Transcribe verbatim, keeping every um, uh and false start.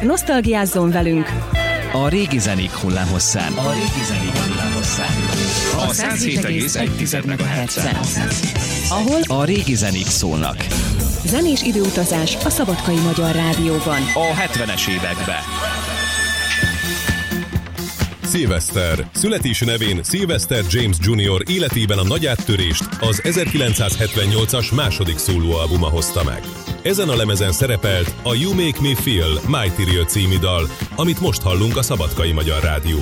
Nosztalgiázzon velünk! A régi zenék hullámhosszán. A régi zenék hullámhosszán. A száz hét egész egy megahertzen. Ahol a régi zenék szólnak. Zenés időutazás a Szabadkai Magyar Rádióban. A hetvenes évekbe. Szilveszter. Születési nevén Sylvester James junior életében a nagy áttörést az ezerkilencszázhetvennyolcas második szólóalbuma hozta meg. Ezen a lemezen szerepelt a You Make Me Feel, My Tiriel című dal, amit most hallunk a Szabadkai Magyar Rádióban.